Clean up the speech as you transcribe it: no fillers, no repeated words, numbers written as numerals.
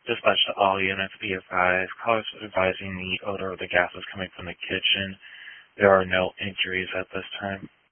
Dispatch to all units, be advised. Callers advising the odor of the gas is coming from the kitchen. There are no injuries at this time.